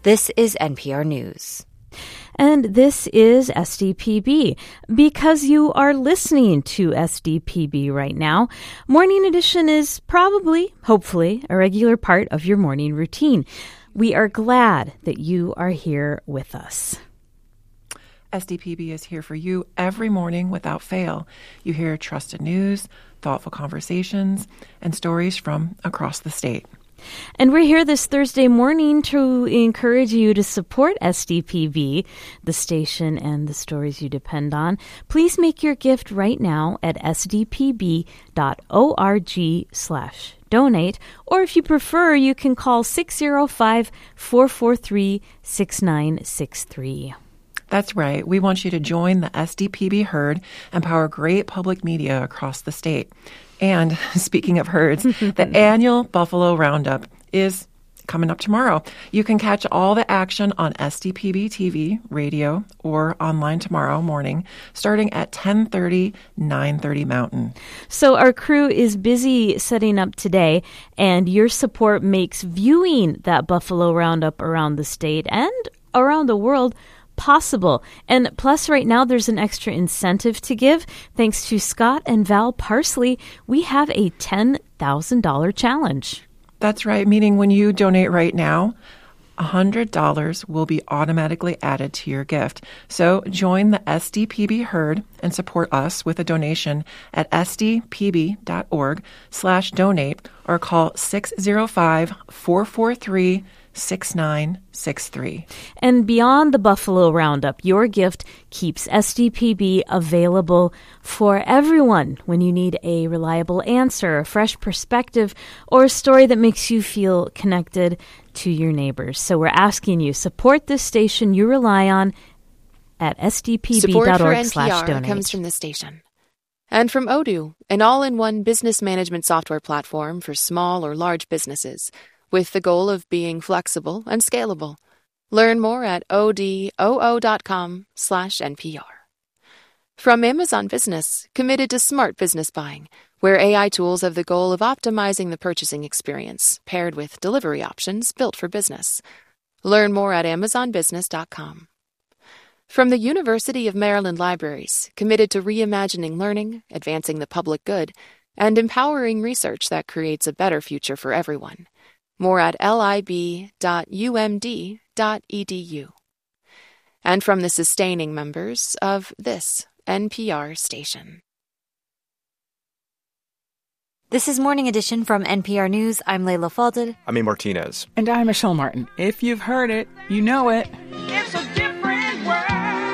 This is NPR News. And this is SDPB. Because you are listening to SDPB right now, Morning Edition is probably, hopefully, a regular part of your morning routine. We are glad that you are here with us. SDPB is here for you every morning without fail. You hear trusted news, thoughtful conversations, and stories from across the state. And we're here this Thursday morning to encourage you to support SDPB, the station and the stories you depend on. Please make your gift right now at sdpb.org/donate, or if you prefer, you can call 605-443-6963. That's right. We want you to join the SDPB herd and power great public media across the state. And speaking of herds, the annual Buffalo Roundup is coming up tomorrow. You can catch all the action on SDPB TV, radio, or online tomorrow morning, starting at 10:30, 9:30 Mountain. So our crew is busy setting up today, and your support makes viewing that Buffalo Roundup around the state and around the world possible. And plus, right now, there's an extra incentive to give. Thanks to Scott and Val Parsley, we have a $10,000 challenge. That's right, meaning when you donate right now, $100 will be automatically added to your gift. So join the SDPB herd and support us with a donation at sdpb.org/donate or call 605-443-6963. And beyond the Buffalo Roundup, your gift keeps SDPB available for everyone when you need a reliable answer, a fresh perspective, or a story that makes you feel connected to your neighbors. So we're asking you, support this station you rely on at sdpb.org/donate. Support for NPR comes from the station. And from Odoo, an all-in-one business management software platform for small or large businesses, with the goal of being flexible and scalable. Learn more at odoo.com/NPR. From Amazon Business, committed to smart business buying, where AI tools have the goal of optimizing the purchasing experience, paired with delivery options built for business. Learn more at amazonbusiness.com. From the University of Maryland Libraries, committed to reimagining learning, advancing the public good, and empowering research that creates a better future for everyone. More at lib.umd.edu. And from the sustaining members of this NPR station. This is Morning Edition from NPR News. I'm Layla Fadel. I'm A. Martinez. And I'm Michelle Martin. If you've heard it, you know it. It's a different world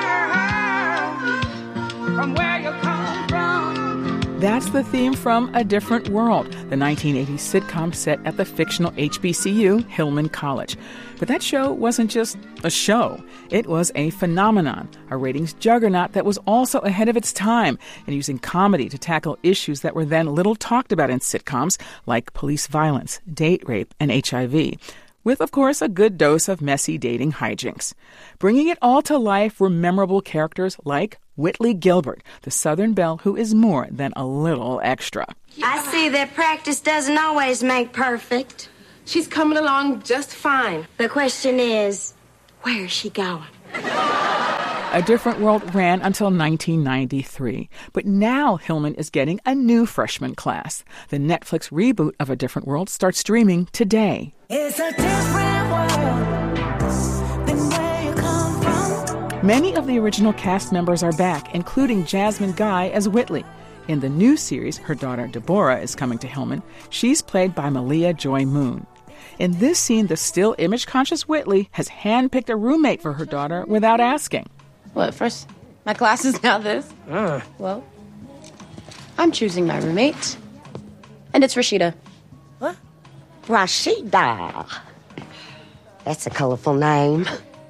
from where you come from. That's the theme from A Different World, the 1980s sitcom set at the fictional HBCU, Hillman College. But that show wasn't just a show. It was a phenomenon, a ratings juggernaut that was also ahead of its time and using comedy to tackle issues that were then little talked about in sitcoms, like police violence, date rape, and HIV. With, of course, a good dose of messy dating hijinks. Bringing it all to life were memorable characters like Whitley Gilbert, the Southern belle who is more than a little extra. I see that practice doesn't always make perfect. She's coming along just fine. The question is, where is she going? A Different World ran until 1993. But now Hillman is getting a new freshman class. The Netflix reboot of A Different World starts streaming today. It's a different world than where you come from. Many of the original cast members are back, including Jasmine Guy as Whitley. In the new series, her daughter Deborah is coming to Hillman. She's played by Malia Joy Moon. In this scene, the still image-conscious Whitley has handpicked a roommate for her daughter without asking. What, first, my class is now this? Well, I'm choosing my roommate. And it's Rashida. What? Rashida. That's a colorful name.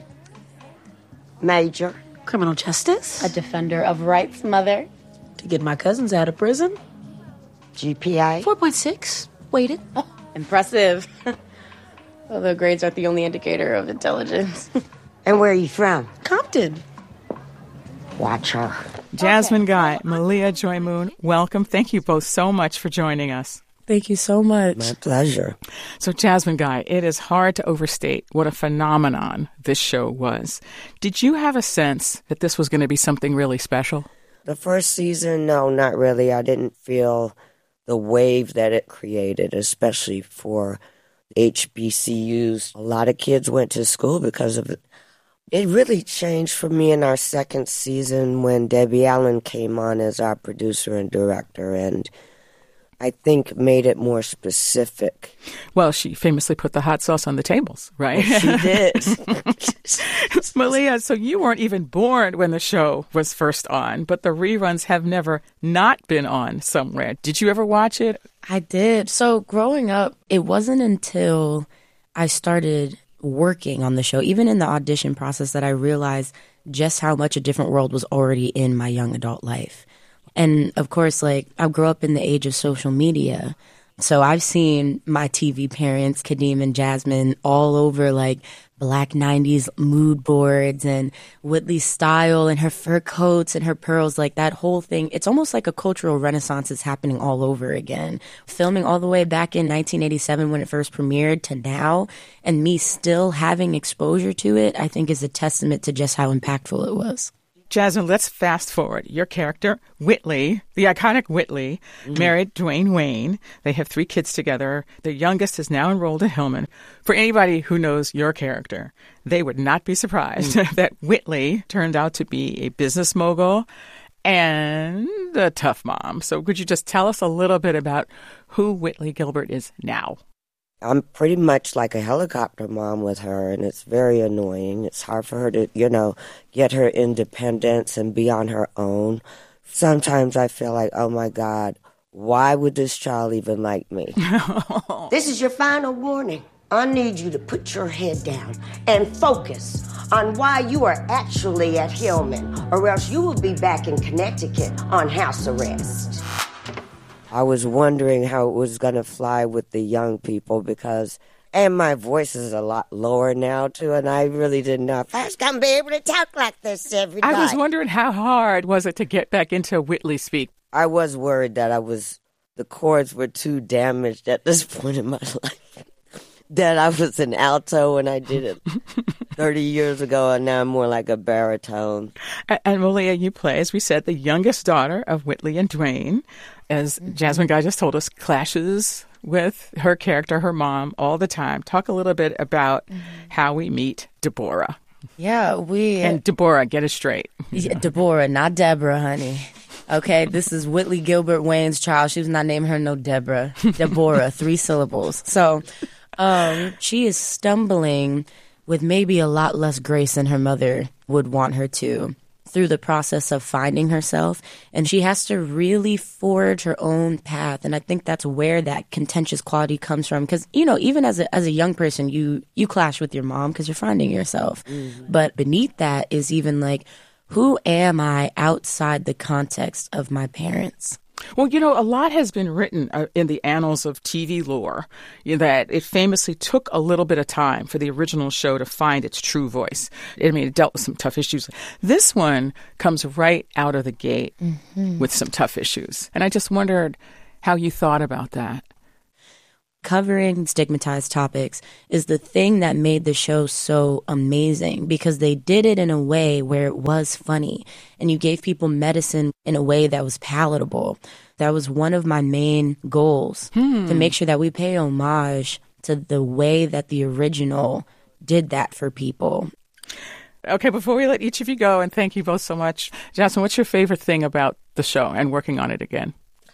Major. Criminal justice. A defender of rights, mother. To get my cousins out of prison. GPA. 4.6. Weighted. Oh, impressive. Although grades aren't the only indicator of intelligence. And where are you from? Compton. Watch her. Jasmine Guy, Malia Joy Moon, welcome. Thank you both so much for joining us. Thank you so much. My pleasure. So, Jasmine Guy, it is hard to overstate what a phenomenon this show was. Did you have a sense that this was going to be something really special? The first season, no, not really. I didn't feel the wave that it created, especially for HBCUs. A lot of kids went to school because of it. It really changed for me in our second season when Debbie Allen came on as our producer and director, and I think made it more specific. Well, she famously put the hot sauce on the tables, right? She did. Malia, so you weren't even born when the show was first on, but the reruns have never not been on somewhere. Did you ever watch it? I did. So growing up, it wasn't until I started working on the show, even in the audition process, that I realized just how much a different world was already in my young adult life. And of course, like, I grew up in the age of social media. So I've seen my TV parents, Kadeem and Jasmine, all over like Black 90s mood boards and Whitley's style and her fur coats and her pearls, like that whole thing. It's almost like a cultural renaissance is happening all over again. Filming all the way back in 1987 when it first premiered to now, and me still having exposure to it, I think is a testament to just how impactful it was. Jasmine, let's fast forward. Your character, Whitley, the iconic Whitley, married Dwayne Wayne. They have 3 kids together. Their youngest is now enrolled at Hillman. For anybody who knows your character, they would not be surprised that Whitley turned out to be a business mogul and a tough mom. So could you just tell us a little bit about who Whitley Gilbert is now? I'm pretty much like a helicopter mom with her, and it's very annoying. It's hard for her to, get her independence and be on her own. Sometimes I feel like, oh my God, why would this child even like me? This is your final warning. I need you to put your head down and focus on why you are actually at Hillman, or else you will be back in Connecticut on house arrest. I was wondering how it was going to fly with the young people and my voice is a lot lower now too, and I really didn't know if I was going to be able to talk like this every night. I was wondering how hard was it to get back into Whitley speak? I was worried that the chords were too damaged at this point in my life. That I was an alto when I did it 30 years ago, and now I'm more like a baritone. And Malia, you play, as we said, the youngest daughter of Whitley and Dwayne. As Jasmine Guy just told us, clashes with her character, her mom, all the time. Talk a little bit about how we meet Deborah. Yeah, And Deborah, get it straight. Yeah, Deborah, not Deborah, honey. Okay, this is Whitley Gilbert Wayne's child. She was not naming her no Deborah. Deborah, 3 syllables. So she is stumbling with maybe a lot less grace than her mother would want her to through the process of finding herself. And she has to really forge her own path. And I think that's where that contentious quality comes from. Because, even as a young person, you clash with your mom because you're finding yourself. But beneath that is even like, who am I outside the context of my parents? Well, a lot has been written in the annals of TV lore that it famously took a little bit of time for the original show to find its true voice. It dealt with some tough issues. This one comes right out of the gate with some tough issues. And I just wondered how you thought about that. Covering stigmatized topics is the thing that made the show so amazing, because they did it in a way where it was funny and you gave people medicine in a way that was palatable. That was one of my main goals, to make sure that we pay homage to the way that the original did that for people. Okay, before we let each of you go, and thank you both so much, Jasmine, what's your favorite thing about the show and working on it again?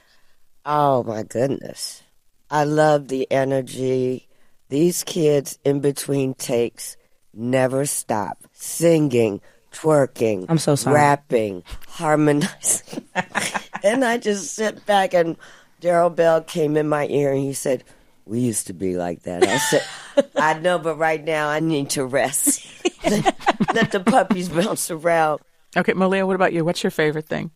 Oh, my goodness. I love the energy. These kids in between takes never stop singing, twerking, I'm so sorry. rapping, harmonizing. And I just sit back, and Daryl Bell came in my ear and he said, "We used to be like that." I said, "I know, but right now I need to rest. Let the puppies bounce around." Okay, Malia, what about you? What's your favorite thing?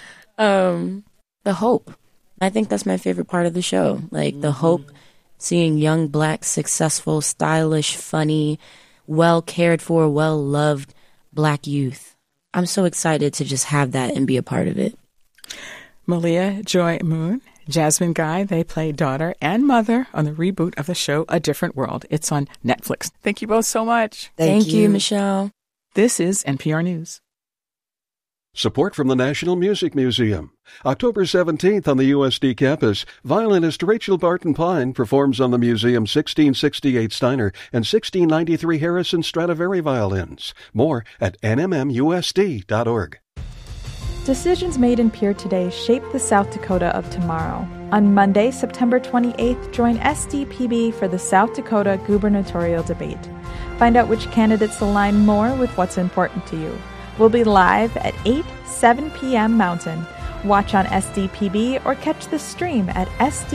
The hope. I think that's my favorite part of the show. Like the hope, seeing young, Black, successful, stylish, funny, well cared for, well loved Black youth. I'm so excited to just have that and be a part of it. Malia Joy Moon, Jasmine Guy, they play daughter and mother on the reboot of the show A Different World. It's on Netflix. Thank you both so much. Thank you, Michelle. This is NPR News. Support from the National Music Museum. October 17th on the USD campus, violinist Rachel Barton Pine performs on the museum's 1668 Steiner and 1693 Harrison Stradivari violins. More at nmmusd.org. Decisions made in Pierre today shape the South Dakota of tomorrow. On Monday, September 28th, join SDPB for the South Dakota gubernatorial debate. Find out which candidates align more with what's important to you. We'll be live at 7 p.m. Mountain. Watch on SDPB or catch the stream at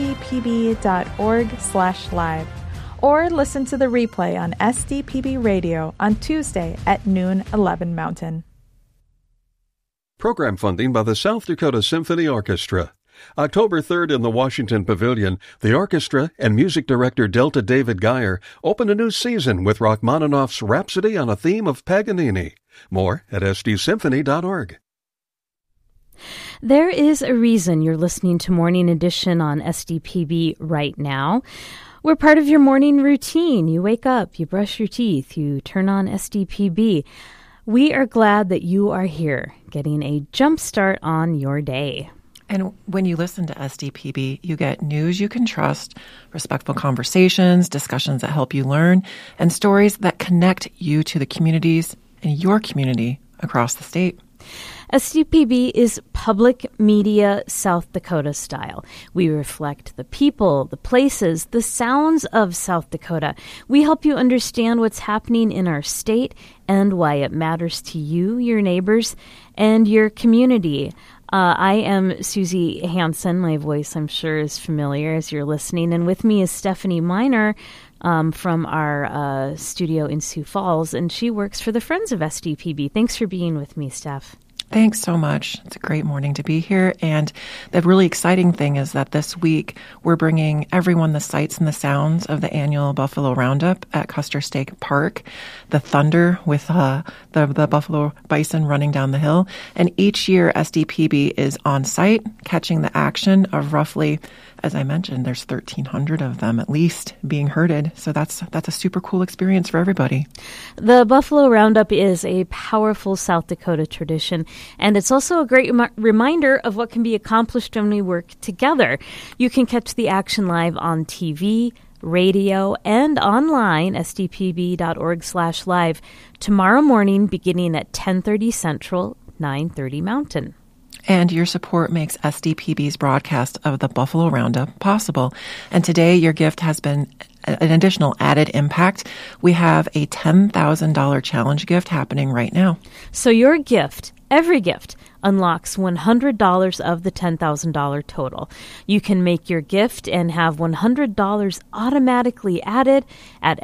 sdpb.org/live. Or listen to the replay on SDPB Radio on Tuesday at noon 11 Mountain. Program funding by the South Dakota Symphony Orchestra. October 3rd in the Washington Pavilion, the orchestra and music director Delta David Geyer open a new season with Rachmaninoff's Rhapsody on a theme of Paganini. More at sdsymphony.org. There is a reason you're listening to Morning Edition on SDPB right now. We're part of your morning routine. You wake up, you brush your teeth, you turn on SDPB. We are glad that you are here, getting a jump start on your day. And when you listen to SDPB, you get news you can trust, respectful conversations, discussions that help you learn, and stories that connect you to the communities in your community across the state. SDPB is public media South Dakota style. We reflect the people, the places, the sounds of South Dakota. We help you understand what's happening in our state and why it matters to you, your neighbors, and your community. I am Susie Hansen. My voice, I'm sure, is familiar as you're listening. And with me is Stephanie Miner from our studio in Sioux Falls, and she works for the Friends of SDPB. Thanks for being with me, Steph. Thanks so much. It's a great morning to be here. And the really exciting thing is that this week we're bringing everyone the sights and the sounds of the annual Buffalo Roundup at Custer State Park, the thunder with the buffalo bison running down the hill. And each year SDPB is on site catching the action of roughly, as I mentioned, there's 1,300 of them at least being herded. So that's a super cool experience for everybody. The Buffalo Roundup is a powerful South Dakota tradition, and it's also a great reminder of what can be accomplished when we work together. You can catch the action live on TV, radio, and online, sdpb.org/live, tomorrow morning beginning at 10:30 Central, 9:30 Mountain. And your support makes SDPB's broadcast of the Buffalo Roundup possible. And today, your gift has been an additional added impact. We have a $10,000 challenge gift happening right now. So your gift, every gift, unlocks $100 of the $10,000 total. You can make your gift and have $100 automatically added at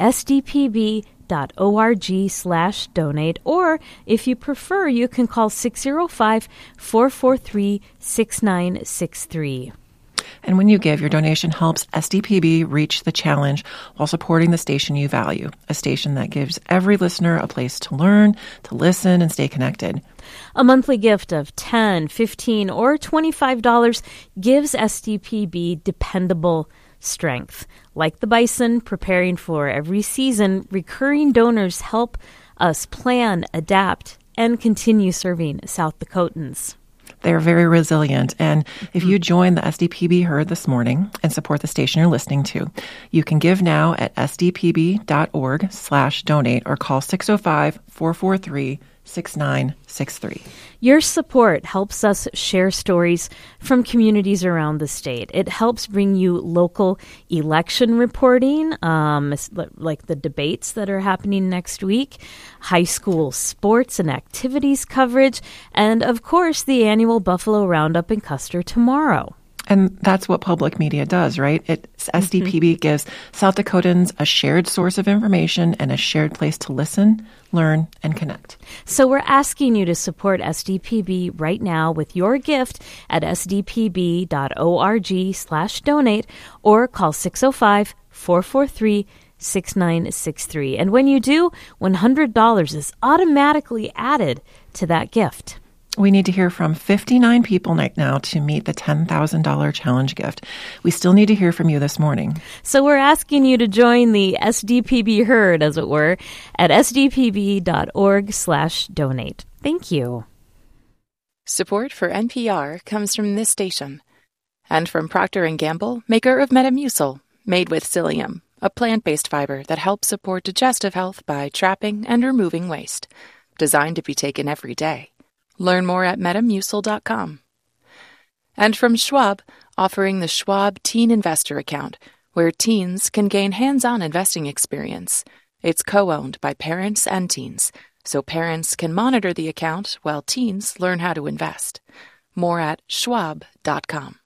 sdpb.org/donate, or if you prefer, you can call 605-443-6963. And when you give, your donation helps SDPB reach the challenge while supporting the station you value, a station that gives every listener a place to learn, to listen, and stay connected. A monthly gift of $10, $15, or $25 gives SDPB dependable strength. Like the bison preparing for every season, recurring donors help us plan, adapt, and continue serving South Dakotans. They're very resilient. And if you join the SDPB herd this morning and support the station you're listening to, you can give now at sdpb.org/donate or call 605-443-6963. Your support helps us share stories from communities around the state. It helps bring you local election reporting, like the debates that are happening next week, high school sports and activities coverage, and, of course, the annual Buffalo Roundup in Custer tomorrow. And that's what public media does, right? SDPB gives South Dakotans a shared source of information and a shared place to listen, learn, and connect. So we're asking you to support SDPB right now with your gift at sdpb.org/donate or call 605-443-6963. And when you do, $100 is automatically added to that gift. We need to hear from 59 people right now to meet the $10,000 challenge gift. We still need to hear from you this morning. So we're asking you to join the SDPB herd, as it were, at sdpb.org/donate. Thank you. Support for NPR comes from this station and from Procter & Gamble, maker of Metamucil, made with psyllium, a plant-based fiber that helps support digestive health by trapping and removing waste. Designed to be taken every day. Learn more at metamucil.com. And from Schwab, offering the Schwab Teen Investor Account, where teens can gain hands-on investing experience. It's co-owned by parents and teens, so parents can monitor the account while teens learn how to invest. More at schwab.com.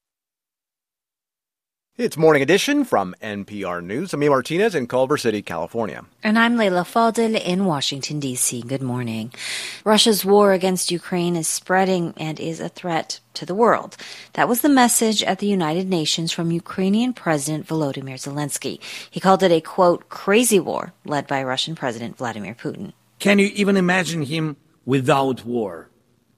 It's Morning Edition from NPR News. I'm Ian Martinez in Culver City, California. And I'm Leila Fadel in Washington, D.C. Good morning. Russia's war against Ukraine is spreading and is a threat to the world. That was the message at the United Nations from Ukrainian President Volodymyr Zelensky. He called it a, quote, crazy war led by Russian President Vladimir Putin. Can you even imagine him without war?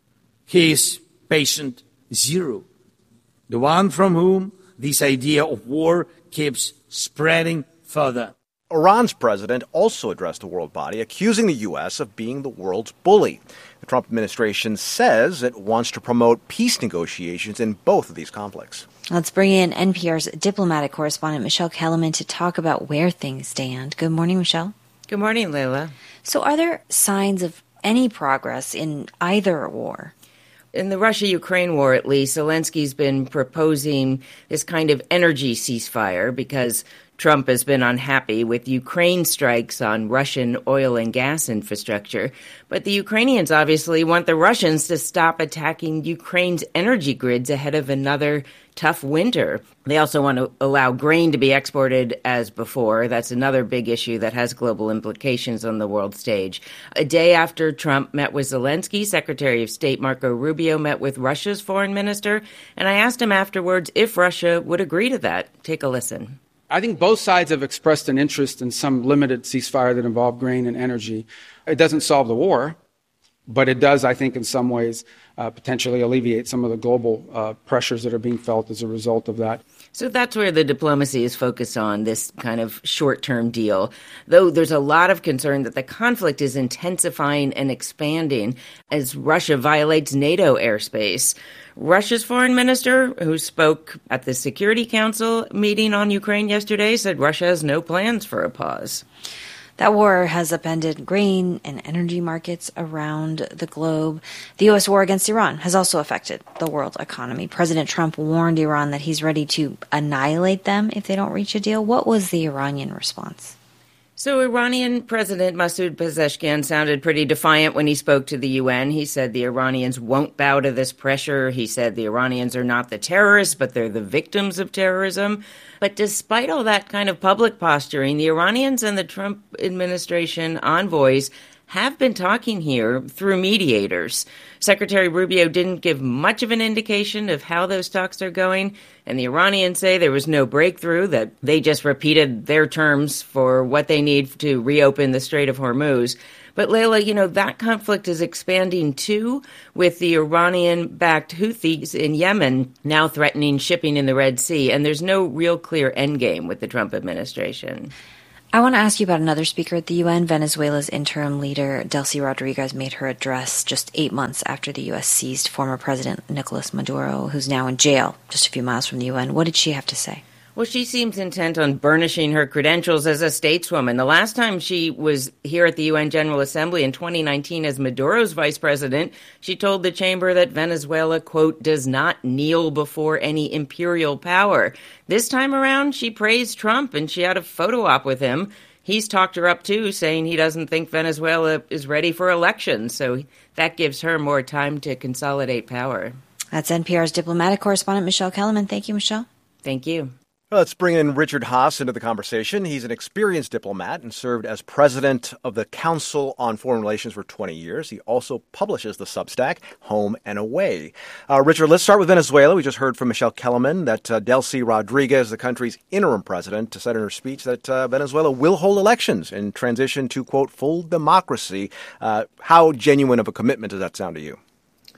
He is patient zero, the one from whom this idea of war keeps spreading further. Iran's president also addressed the world body, accusing the U.S. of being the world's bully. The Trump administration says it wants to promote peace negotiations in both of these conflicts. Let's bring in NPR's diplomatic correspondent, Michelle Kellerman, to talk about where things stand. Good morning, Michelle. Good morning, Leila. So are there signs of any progress in either war? In the Russia-Ukraine war, at least, Zelensky's been proposing this kind of energy ceasefire because Trump has been unhappy with Ukraine strikes on Russian oil and gas infrastructure. But the Ukrainians obviously want the Russians to stop attacking Ukraine's energy grids ahead of another tough winter. They also want to allow grain to be exported as before. That's another big issue that has global implications on the world stage. A day after Trump met with Zelensky, Secretary of State Marco Rubio met with Russia's foreign minister, and I asked him afterwards if Russia would agree to that. Take a listen. I think both sides have expressed an interest in some limited ceasefire that involve grain and energy. It doesn't solve the war, but it does, I think, in some ways, potentially alleviate some of the global pressures that are being felt as a result of that. So that's where the diplomacy is focused on, this kind of short-term deal. Though there's a lot of concern that the conflict is intensifying and expanding as Russia violates NATO airspace. Russia's foreign minister, who spoke at the Security Council meeting on Ukraine yesterday, said Russia has no plans for a pause. That war has upended grain and energy markets around the globe. The U.S. war against Iran has also affected the world economy. President Trump warned Iran that he's ready to annihilate them if they don't reach a deal. What was the Iranian response? So Iranian President Masoud Pezeshkian sounded pretty defiant when he spoke to the UN. He said the Iranians won't bow to this pressure. He said the Iranians are not the terrorists, but they're the victims of terrorism. But despite all that kind of public posturing, the Iranians and the Trump administration envoys have been talking here through mediators. Secretary Rubio didn't give much of an indication of how those talks are going, and the Iranians say there was no breakthrough, that they just repeated their terms for what they need to reopen the Strait of Hormuz. But Leila, that conflict is expanding too, with the Iranian-backed Houthis in Yemen now threatening shipping in the Red Sea, and there's no real clear endgame with the Trump administration. I want to ask you about another speaker at the UN. Venezuela's interim leader, Delcy Rodriguez, made her address just 8 months after the U.S. seized former President Nicolas Maduro, who's now in jail just a few miles from the UN. What did she have to say? Well, she seems intent on burnishing her credentials as a stateswoman. The last time she was here at the UN General Assembly in 2019 as Maduro's vice president, she told the chamber that Venezuela, quote, does not kneel before any imperial power. This time around, she praised Trump and she had a photo op with him. He's talked her up, too, saying he doesn't think Venezuela is ready for elections. So that gives her more time to consolidate power. That's NPR's diplomatic correspondent, Michelle Kellerman. Thank you, Michelle. Thank you. Let's bring in Richard Haass into the conversation. He's an experienced diplomat and served as president of the Council on Foreign Relations for 20 years. He also publishes the Substack, Home and Away. Richard, let's start with Venezuela. We just heard from Michelle Kellerman that Delcy Rodriguez, the country's interim president, said in her speech that Venezuela will hold elections and transition to, quote, full democracy. How genuine of a commitment does that sound to you?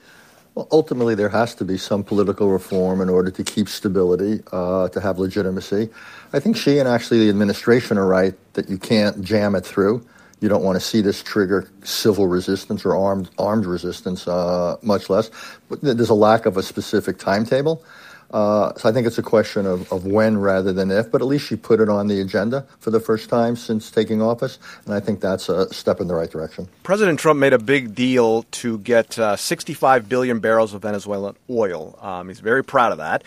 Well, ultimately, there has to be some political reform in order to keep stability, to have legitimacy. I think she and actually the administration are right that you can't jam it through. You don't want to see this trigger civil resistance or armed resistance, much less. But there's a lack of a specific timetable. So I think it's a question of when rather than if, but at least she put it on the agenda for the first time since taking office, and I think that's a step in the right direction. President Trump made a big deal to get 65 billion barrels of Venezuelan oil. He's very proud of that.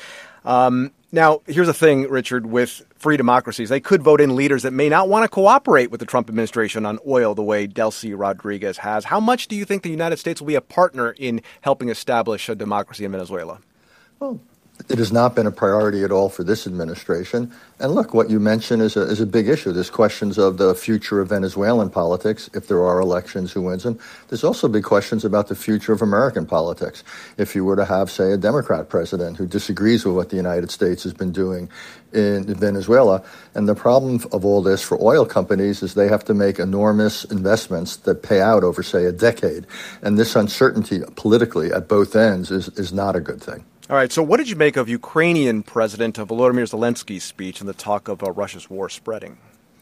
Now, here's the thing, Richard, with free democracies, they could vote in leaders that may not want to cooperate with the Trump administration on oil the way Delcy Rodriguez has. How much do you think the United States will be a partner in helping establish a democracy in Venezuela? Well, it has not been a priority at all for this administration. And look, what you mentioned is a big issue. There's questions of the future of Venezuelan politics, if there are elections, who wins them. There's also big questions about the future of American politics. If you were to have, say, a Democrat president who disagrees with what the United States has been doing in Venezuela. And the problem of all this for oil companies is they have to make enormous investments that pay out over, say, a decade. And this uncertainty politically at both ends is not a good thing. All right, so what did you make of Ukrainian President Volodymyr Zelensky's speech and the talk of Russia's war spreading?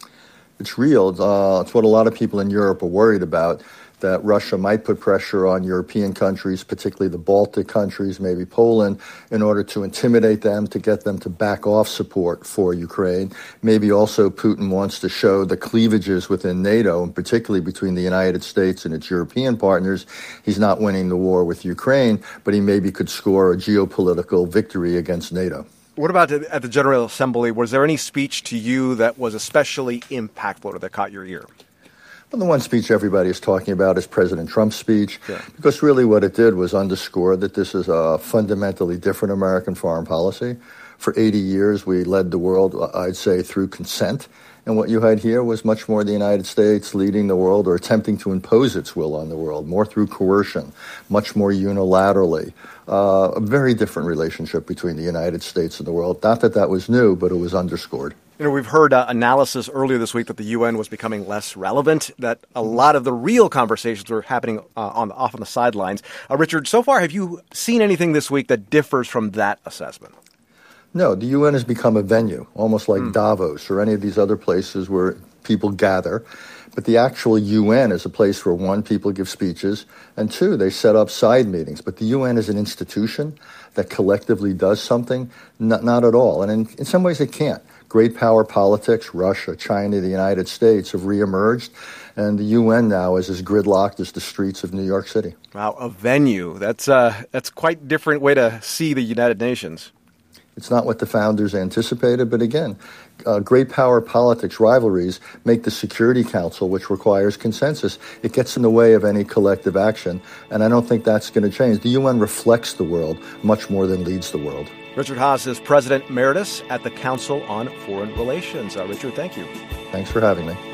It's real. It's what a lot of people in Europe are worried about, that Russia might put pressure on European countries, particularly the Baltic countries, maybe Poland, in order to intimidate them, to get them to back off support for Ukraine. Maybe also Putin wants to show the cleavages within NATO, and particularly between the United States and its European partners. He's not winning the war with Ukraine, but he maybe could score a geopolitical victory against NATO. What about at the General Assembly? Was there any speech to you that was especially impactful or that caught your ear? Well, the one speech everybody is talking about is President Trump's speech, because really what it did was underscore that this is a fundamentally different American foreign policy. For 80 years, we led the world, I'd say, through consent. And what you had here was much more the United States leading the world or attempting to impose its will on the world, more through coercion, much more unilaterally. A very different relationship between the United States and the world. Not that that was new, but it was underscored. You know, we've heard analysis earlier this week that the UN was becoming less relevant, that a lot of the real conversations were happening off on the sidelines. Richard, so far, have you seen anything this week that differs from that assessment? No, the UN has become a venue, almost like Davos or any of these other places where people gather. But the actual UN is a place where, one, people give speeches, and two, they set up side meetings. But the UN is an institution that collectively does something, not at all. And in some ways it can't. Great power politics, Russia, China, the United States have reemerged, and the UN now is as gridlocked as the streets of New York City. Wow, a venue. That's quite a different way to see the United Nations. It's not what the founders anticipated, but again, great power politics rivalries make the Security Council, which requires consensus. It gets in the way of any collective action, and I don't think that's going to change. The UN reflects the world much more than leads the world. Richard Haass is President Emeritus at the Council on Foreign Relations. Richard, thank you. Thanks for having me.